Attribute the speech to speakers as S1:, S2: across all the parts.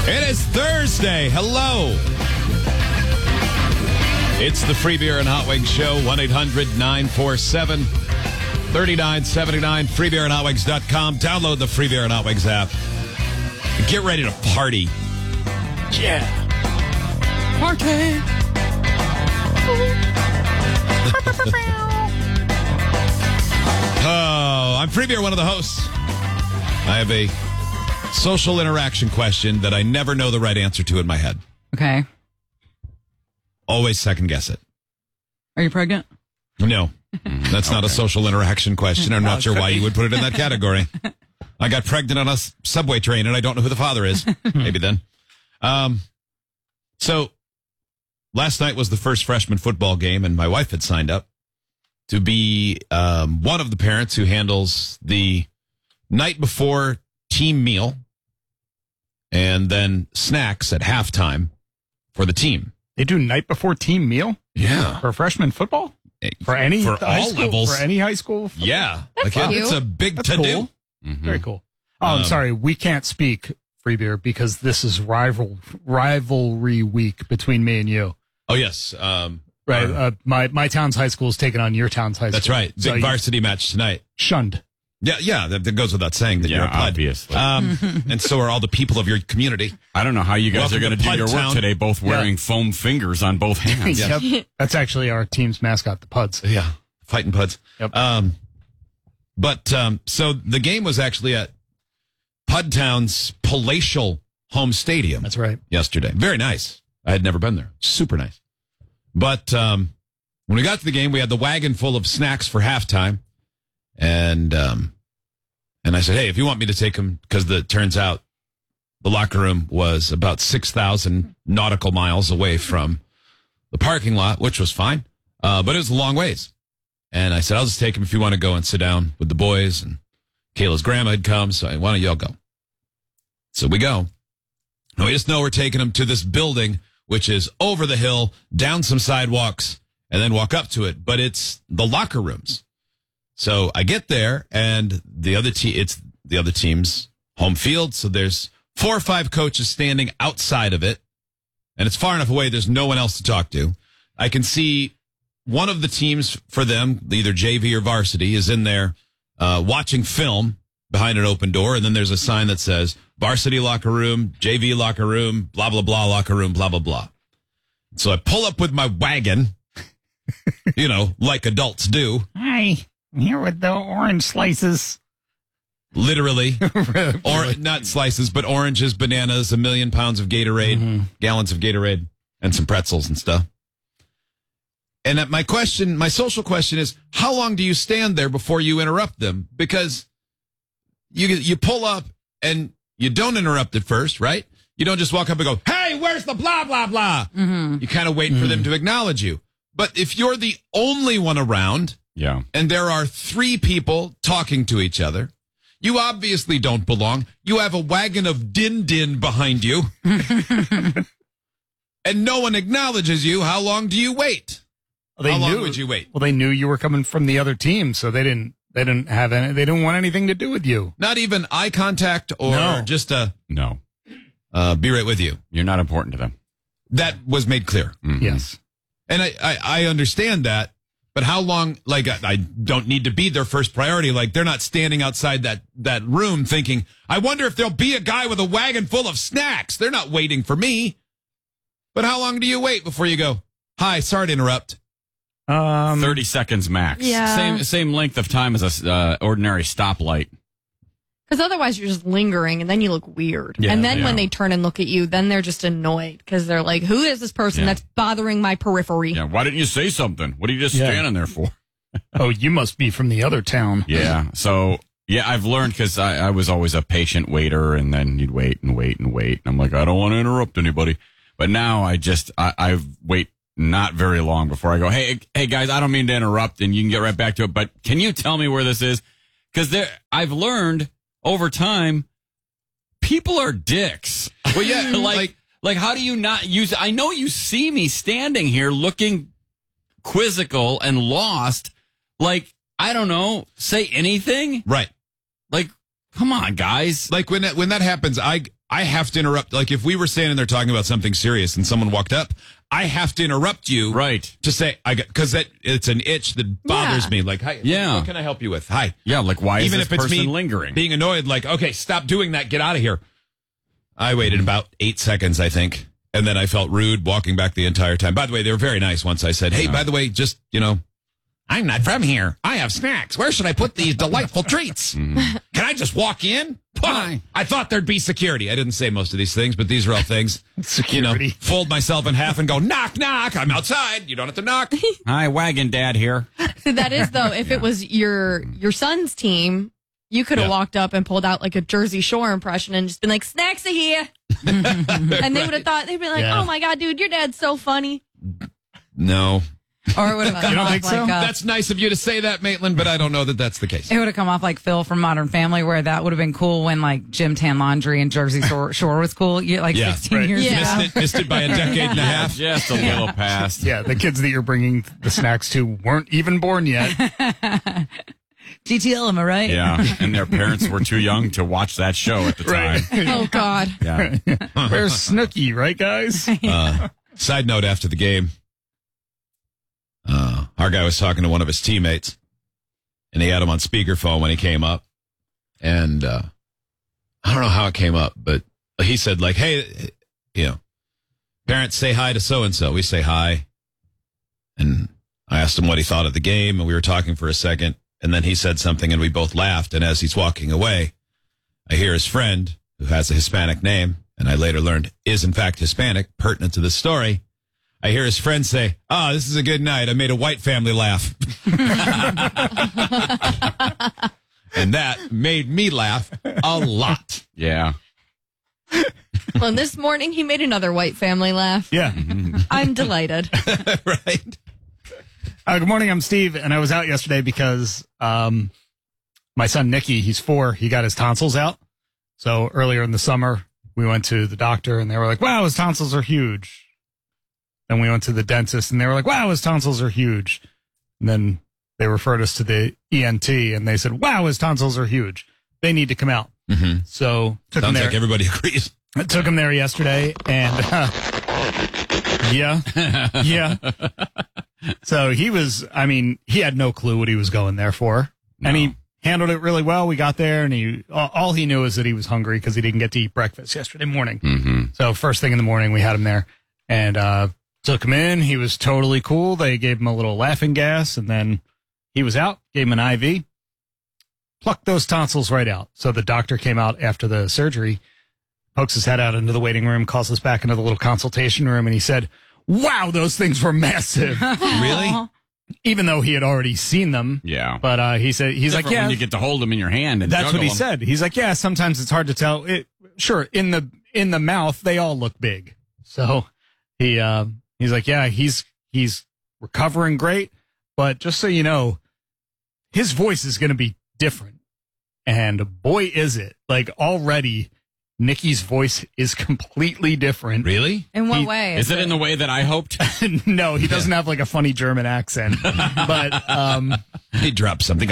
S1: It is Thursday. Hello. It's the Free Beer and Hot Wings Show. 1-800-947-3979. freebeerandhotwings.com. Download the Free Beer and Hot Wings app. Get ready to party. Yeah. Party. Oh, I'm Free Beer, one of the hosts. I have a social interaction question that I never know the right answer to in my head.
S2: Okay.
S1: Always second guess it.
S2: Are you pregnant?
S1: No, that's not a social interaction question. I'm not sure why you would put it in that category. I got pregnant on a subway train and I don't know who the father is. Maybe then. So last night was the first freshman football game and my wife had signed up to be one of the parents who handles the night before team meal and then snacks at halftime for the team.
S3: They do night before team meal?
S1: Yeah.
S3: For freshman football? For any
S1: for
S3: high
S1: all
S3: school,
S1: levels.
S3: For any high school football?
S1: Yeah.
S2: That's
S1: Like,
S2: cute.
S1: it's a big
S3: That's
S1: to-do.
S3: cool. Very cool. Oh, I'm sorry. We can't speak, Free Beer, because this is rivalry week between me and you.
S1: Oh, yes.
S3: Right. My town's high school is taking on your town's high school.
S1: That's right. Big
S3: So you
S1: varsity match tonight.
S3: shunned.
S1: Yeah, that goes without saying that you're a PUD.
S4: Obviously.
S1: And so are all the people of your community.
S4: I don't know how you guys
S1: Welcome
S4: are going
S1: to
S4: to do
S1: Pud
S4: your work
S1: Town.
S4: today, both wearing foam fingers on both hands.
S3: Yep. That's actually our team's mascot, the Puds.
S1: Yeah, fighting PUDs.
S3: Yep.
S1: So the game was actually at PUD Town's palatial home stadium.
S3: That's right.
S1: Yesterday. Very nice. I had never been there. Super nice. But when we got to the game, we had the wagon full of snacks for halftime. And I said, hey, if you want me to take them, because it turns out the locker room was about 6,000 nautical miles away from the parking lot, which was fine. But it was a long ways. And I said, I'll just take them if you want to go and sit down with the boys. And Kayla's grandma had come, so why don't y'all go? So we go. And we just know we're taking them to this building, which is over the hill, down some sidewalks, and then walk up to it. But it's the locker rooms. So I get there, and it's the other team's home field. So there's 4 or 5 coaches standing outside of it, and it's far enough away. There's no one else to talk to. I can see one of the teams for them, either JV or varsity, is in there watching film behind an open door, and then there's a sign that says varsity locker room, JV locker room, blah, blah, blah, locker room, blah, blah, blah. So I pull up with my wagon, like adults do.
S3: Hi. I'm here with the orange slices.
S1: Literally. Or not slices, but oranges, bananas, 1 million pounds of Gatorade, gallons of Gatorade, and some pretzels and stuff. And my social question is, how long do you stand there before you interrupt them? Because you pull up and you don't interrupt at first, right? You don't just walk up and go, hey, where's the blah, blah, blah? You kind of wait for them to acknowledge you. But if you're the only one around,
S4: Yeah.
S1: and there are 3 people talking to each other, you obviously don't belong. You have a wagon of din-din behind you, and no one acknowledges you. How long do you wait?
S3: Well,
S1: How long would you wait?
S3: Well, they knew you were coming from the other team, so they didn't want anything to do with you.
S1: Not even eye contact or
S3: No.
S1: just
S4: No,
S1: be right with you.
S4: you're not important to them.
S1: That was made clear.
S3: Yes.
S1: And I understand that, but how long, I don't need to be their first priority. Like, they're not standing outside that room thinking, I wonder if there'll be a guy with a wagon full of snacks. They're not waiting for me. But how long do you wait before you go, hi, sorry to interrupt?
S4: 30 seconds max.
S2: Yeah.
S4: Same length of time as a ordinary stoplight.
S2: Because otherwise you're just lingering and then you look weird.
S4: Yeah,
S2: and then
S4: yeah.
S2: when they turn and look at you, then they're just annoyed because they're like, who is this person
S4: Yeah.
S2: that's bothering my periphery?
S4: Yeah. Why didn't you say something? What are you just
S3: Yeah.
S4: standing there for?
S3: Oh, you must be from the other town.
S4: Yeah. So, yeah, I've learned because I was always a patient waiter, and then you'd wait and wait and wait. And I'm like, I don't want to interrupt anybody. But now I wait not very long before I go, hey guys, I don't mean to interrupt, and you can get right back to it, but can you tell me where this is? Because I've learned over time, people are dicks.
S1: Well, yeah,
S4: like how do you not use? I know you see me standing here looking quizzical and lost. Like, I don't know, say anything.
S1: right.
S4: Like, come on, guys.
S1: Like when that happens, I I have to interrupt. Like if we were standing there talking about something serious and someone walked up, I have to interrupt you,
S4: Right.
S1: To say because it's an itch that bothers me. Like, hi,
S4: Yeah.
S1: what can I help you with? Hi,
S4: Yeah, like why
S1: even
S4: is
S1: if
S4: this
S1: it's
S4: person
S1: me
S4: lingering?
S1: being annoyed. Like, okay, stop doing that. Get out of here. I waited about 8 seconds, I think, and then I felt rude walking back the entire time. By the way, they were very nice. Once I said, "Hey, by the way, just I'm not from here. I have snacks. Where should I put these delightful treats? Can I just walk in? Why? I thought there'd be security. I didn't say most of these things, but these are all things.
S3: Security.
S1: Fold myself in half and go, knock, knock. I'm outside. You don't have to knock.
S4: Hi, Wagon Dad here.
S2: See, that is though. If it was your son's team, you could have walked up and pulled out like a Jersey Shore impression and just been like, "Snacks are here," and they would have thought they'd be like, "Oh my god, dude, your dad's so funny."
S1: No.
S5: Or it would have come
S3: don't
S5: off
S3: think so?
S5: like
S1: That's nice of you to say that, Maitland, but I don't know that that's the case.
S5: it would have come off like Phil from Modern Family, where that would have been cool when like Jim Tan Laundry and Jersey Shore was cool. Like
S1: Yeah,
S5: 16
S3: right.
S5: years
S2: Yeah.
S5: ago.
S1: Missed it by a decade and a half.
S4: Just a little past.
S3: Yeah, the kids that you're bringing the snacks to weren't even born yet.
S5: GTL, am I right?
S4: Yeah, and their parents were too young to watch that show at the time.
S2: Oh God.
S4: Yeah.
S3: Where's Snooki, right, guys?
S1: Side note after the game, our guy was talking to one of his teammates, and he had him on speakerphone when he came up. And I don't know how it came up, but he said, like, hey, parents say hi to so-and-so. We say hi. And I asked him what he thought of the game, and we were talking for a second. And then he said something, and we both laughed. And as he's walking away, I hear his friend, who has a Hispanic name, and I later learned is in fact Hispanic, pertinent to the story. I hear his friend say, "Oh, this is a good night. I made a white family laugh." And that made me laugh a lot.
S4: Yeah.
S2: Well, and this morning he made another white family laugh.
S3: Yeah.
S2: I'm delighted.
S1: Right?
S3: Good morning, I'm Steve, and I was out yesterday because my son Nicky, he's 4, he got his tonsils out. So earlier in the summer, we went to the doctor, and they were like, "Wow, his tonsils are huge." Then we went to the dentist, and they were like, "Wow, his tonsils are huge." And then they referred us to the ENT, and they said, "Wow, his tonsils are huge. They need to come out."
S1: Mm-hmm.
S3: So took him
S1: Sounds
S3: there.
S1: like everybody agrees.
S3: I took him there yesterday, and yeah. So he had no clue what he was going there for, and he handled it really well. We got there, and all he knew is that he was hungry because he didn't get to eat breakfast yesterday morning.
S4: Mm-hmm.
S3: So first thing in the morning, we had him there, and took him in. He was totally cool. They gave him a little laughing gas, and then he was out. Gave him an IV, plucked those tonsils right out. So the doctor came out after the surgery, pokes his head out into the waiting room, calls us back into the little consultation room, and he said, "Wow, those things were massive."
S1: Really?
S3: Even though he had already seen them.
S4: Yeah.
S3: But he's
S4: Different
S3: like, "Yeah."
S4: when you get to hold them in your hand and
S3: That's
S4: juggle
S3: what he
S4: them.
S3: said. He's like, "Yeah, sometimes it's hard to tell. Sure, in the mouth, they all look big." So he's like, "Yeah, he's recovering great, but just so you know, his voice is going to be different." And boy, is it. Like already, Nicky's voice is completely different.
S1: Really?
S5: In what
S3: He-
S5: way?
S4: Is it in the way that I hoped?
S3: No, he doesn't have like a funny German accent, but
S1: He dropped something.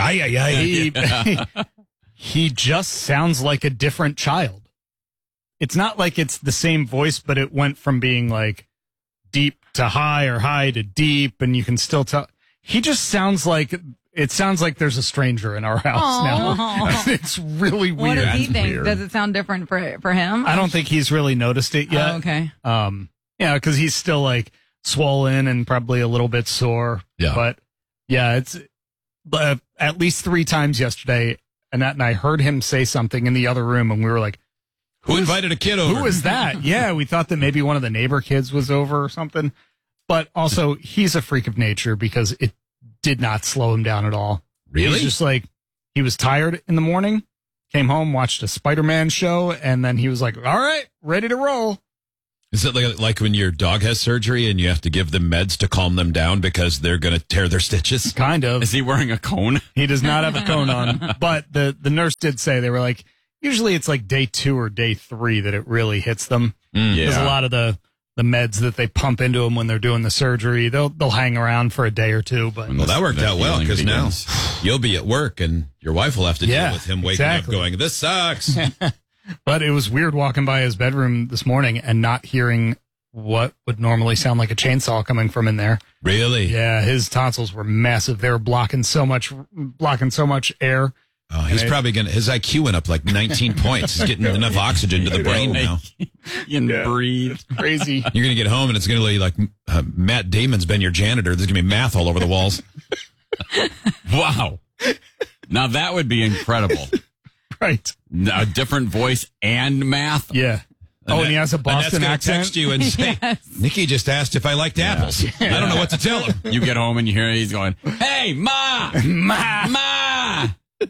S3: he just sounds like a different child. It's not like it's the same voice, but it went from being like deep to high or high to deep, and you can still tell. He just sounds like there's a stranger in our house now.
S5: Aw.
S3: It's really
S5: What
S3: weird.
S5: does he think?
S4: weird.
S5: Does it sound different for him?
S3: I don't think he's really noticed it yet.
S5: Oh, okay.
S3: Yeah, because he's still like swollen and probably a little bit sore.
S1: Yeah.
S3: But yeah, it's at least 3 times yesterday. Annette and I heard him say something in the other room, and we were like,
S1: Who invited a kid over?
S3: "Who is that?" Yeah, we thought that maybe one of the neighbor kids was over or something. But also, he's a freak of nature because it did not slow him down at all.
S1: Really?
S3: He's just like, he was tired in the morning, came home, watched a Spider-Man show, and then he was like, "All right, ready to roll."
S1: Is it like when your dog has surgery and you have to give them meds to calm them down because they're going to tear their stitches?
S3: Kind of.
S4: Is he wearing a cone?
S3: He does not have a cone on, but the nurse did say, they were like, usually it's like day 2 or day 3 that it really hits them. Because a lot of the meds that they pump into them when they're doing the surgery, they'll hang around for a day or 2. But
S1: Well, that worked
S4: The
S1: out well
S4: healing
S1: because now
S4: begins.
S1: you'll be at work and your wife will have to
S3: Yeah,
S1: deal with him waking
S3: exactly.
S1: up going, "This sucks."
S3: But it was weird walking by his bedroom this morning and not hearing what would normally sound like a chainsaw coming from in there.
S1: Really?
S3: Yeah, his tonsils were massive. They were blocking so much air.
S1: Oh, he's probably his IQ went up like 19 points. He's getting enough oxygen to the brain now.
S4: You can breathe.
S3: Crazy.
S1: You're going to get home and it's going to be like Matt Damon's been your janitor. There's going to be math all over the walls.
S4: Wow. Now that would be incredible.
S3: Right.
S4: A different voice and math.
S3: Yeah. And he has a Boston accent.
S1: Text you and say, Nikki just asked if I liked apples. I don't know what to tell him.
S4: You get home and you hear he's going, "Hey, Ma! Ma! Ma!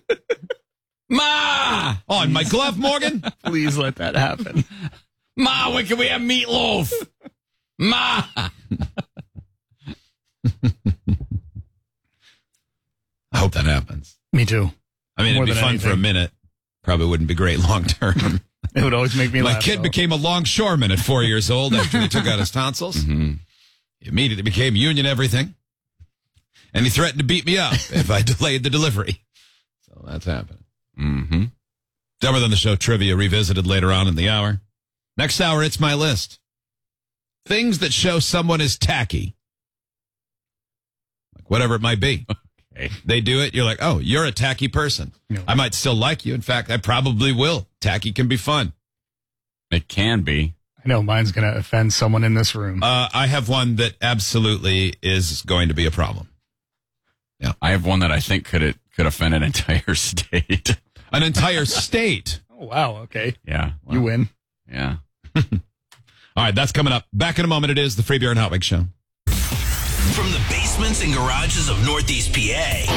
S4: Ma!
S1: Oh, and my glove, Morgan?
S3: Please let that happen.
S4: Ma, when can we have meatloaf? Ma!"
S1: I hope that happens.
S3: Me too.
S1: I mean,
S3: More
S1: it'd be
S3: than
S1: fun
S3: anything.
S1: for a minute. Probably wouldn't be great long term.
S3: It would always make me laugh.
S1: My kid
S3: though.
S1: became a longshoreman at 4 years old after he took out his tonsils.
S4: Mm-hmm.
S1: He immediately became union everything. And he threatened to beat me up if I delayed the delivery. So that's happening.
S4: Mm-hmm.
S1: Dumber Than the Show trivia revisited later on in the hour. Next hour, it's my list. Things that show someone is tacky. Like whatever it might be.
S4: Okay.
S1: They do it, you're like, oh, you're a tacky person.
S3: No.
S1: I might still like you. In fact, I probably will. Tacky can be fun.
S4: It can be.
S3: I know mine's going to offend someone in this room.
S1: I have one that absolutely is going to be a problem.
S4: I have one that I think could offend an entire state.
S1: An entire state.
S3: Oh, wow. Okay.
S4: Yeah.
S3: You win.
S4: Yeah.
S1: All right, that's coming up. Back in a moment, it is the Free Beer and Hot Wings Show.
S6: From the basements and garages of Northeast PA